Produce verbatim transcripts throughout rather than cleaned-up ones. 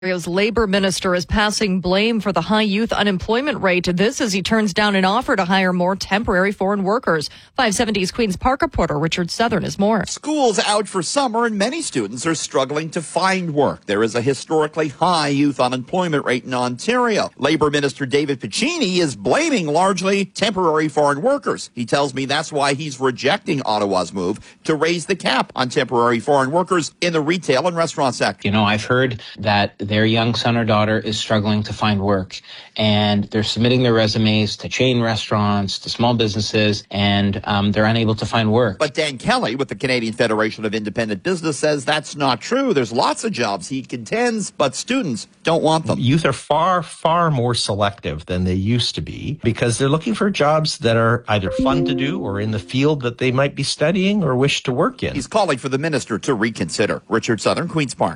Ontario's Labour Minister is passing blame for the high youth unemployment rate. This as he turns down an offer to hire more temporary foreign workers. five seventy's Queen's Park reporter Richard Southern is more. School's out for summer and many students are struggling to find work. There is a historically high youth unemployment rate in Ontario. Labour Minister David Piccini is blaming largely temporary foreign workers. He tells me that's why he's rejecting Ottawa's move to raise the cap on temporary foreign workers in the retail and restaurant sector. You know, I've heard that their young son or daughter is struggling to find work, and they're submitting their resumes to chain restaurants, to small businesses, and um, they're unable to find work. But Dan Kelly with the Canadian Federation of Independent Business says that's not true. There's lots of jobs, he contends, but students don't want them. Youth are far, far more selective than they used to be because they're looking for jobs that are either fun to do or in the field that they might be studying or wish to work in. He's calling for the minister to reconsider. Richard Southern, Queen's Park.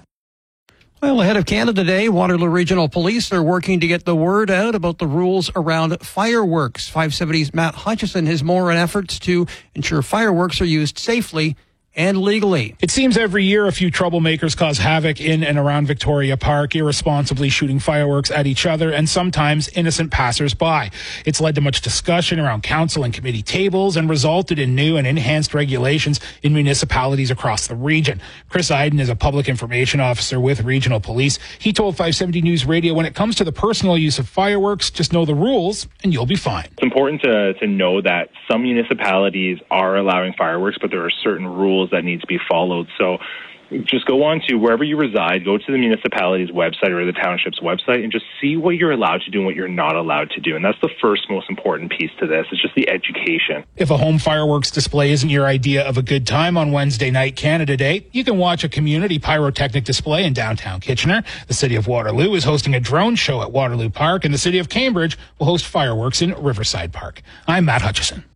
Well, ahead of Canada Day, Waterloo Regional Police are working to get the word out about the rules around fireworks. five seventy's Matt Hutchison has more on efforts to ensure fireworks are used safely and legally. It seems every year a few troublemakers cause havoc in and around Victoria Park, irresponsibly shooting fireworks at each other and sometimes innocent passers-by. It's led to much discussion around council and committee tables and resulted in new and enhanced regulations in municipalities across the region. Chris Iden is a public information officer with Regional Police. He told five seventy News Radio, when it comes to the personal use of fireworks, just know the rules and you'll be fine. It's important to, to know that some municipalities are allowing fireworks, but there are certain rules that need to be followed. So just go on to wherever you reside, go to the municipality's website or the township's website and just see what you're allowed to do and what you're not allowed to do. And that's the first most important piece to this. It's just the education. If a home fireworks display isn't your idea of a good time on Wednesday night, Canada Day, you can watch a community pyrotechnic display in downtown Kitchener. The city of Waterloo is hosting a drone show at Waterloo Park, and the city of Cambridge will host fireworks in Riverside Park. I'm Matt Hutchison.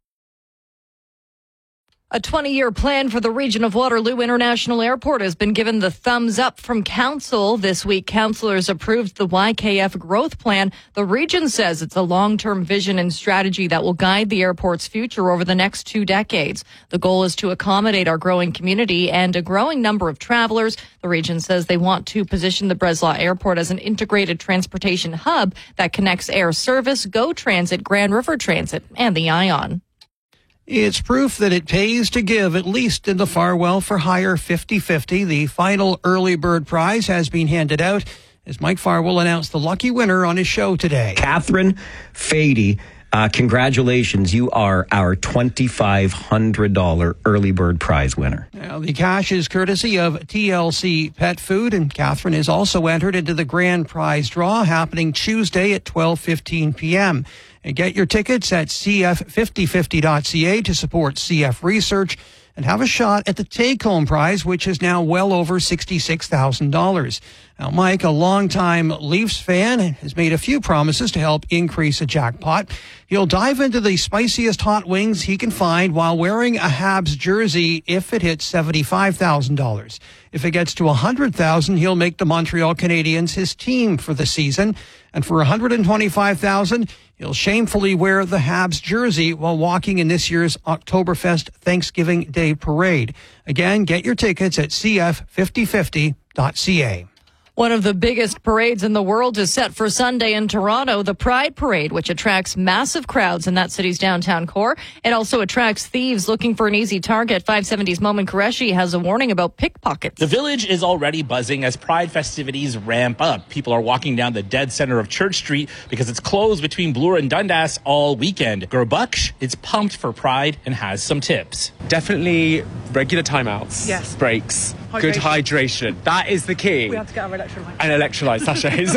A twenty-year plan for the region of Waterloo International Airport has been given the thumbs up from council. This week, councillors approved the Y K F growth plan. The region says it's a long-term vision and strategy that will guide the airport's future over the next two decades. The goal is to accommodate our growing community and a growing number of travelers. The region says they want to position the Breslau Airport as an integrated transportation hub that connects Air Service, GO Transit, Grand River Transit, and the ION. It's proof that it pays to give, at least in the Farwell for Hire fifty fifty. The final early bird prize has been handed out as Mike Farwell announced the lucky winner on his show today. Catherine Fady, uh, congratulations. You are our twenty-five hundred dollars early bird prize winner. Now, the cash is courtesy of T L C Pet Food, and Catherine is also entered into the grand prize draw happening Tuesday at twelve fifteen p.m. And get your tickets at c f fifty fifty dot c a to support C F research and have a shot at the take-home prize, which is now well over sixty-six thousand dollars. Now, Mike, a longtime Leafs fan, has made a few promises to help increase a jackpot. He'll dive into the spiciest hot wings he can find while wearing a Habs jersey if it hits seventy-five thousand dollars. If it gets to one hundred thousand dollars, he'll make the Montreal Canadiens his team for the season. And for one hundred twenty-five thousand dollars, he'll shamefully wear the Habs jersey while walking in this year's Oktoberfest Thanksgiving Day Parade. Again, get your tickets at c f fifty fifty dot c a. One of the biggest parades in the world is set for Sunday in Toronto, the Pride Parade, which attracts massive crowds in that city's downtown core. It also attracts thieves looking for an easy target. five seventy's Momin Qureshi has a warning about pickpockets. The village is already buzzing as Pride festivities ramp up. People are walking down the dead center of Church Street because it's closed between Bloor and Dundas all weekend. Gurbuksh is pumped for Pride and has some tips. Definitely regular timeouts. Yes. Breaks. Hydration. Good hydration. That is the key. We have to get our electrolytes. And electrolyte sachets.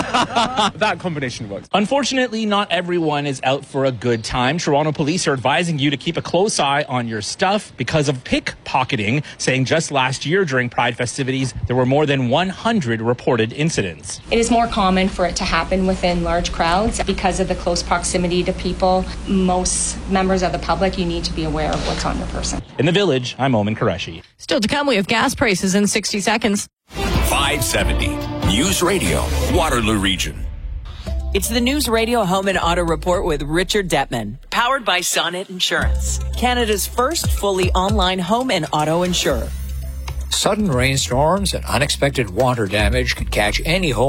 That combination works. Unfortunately, not everyone is out for a good time. Toronto police are advising you to keep a close eye on your stuff because of pickpocketing, saying just last year during Pride festivities, there were more than one hundred reported incidents. It is more common for it to happen within large crowds because of the close proximity to people. Most members of the public, you need to be aware of what's on your person. In the village, I'm Momin Qureshi. Still to come, we have gas prices in sixty seconds. five seventy News Radio, Waterloo Region. It's the News Radio Home and Auto Report with Richard Detman, powered by Sonnet Insurance, Canada's first fully online home and auto insurer. Sudden rainstorms and unexpected water damage can catch any home